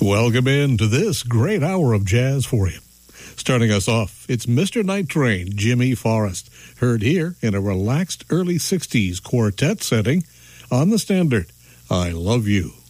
Welcome in to this great hour of jazz for you. Starting us off, it's Mr. Night Train, Jimmy Forrest, heard here in a relaxed early 60s quartet setting on the standard, I Love You.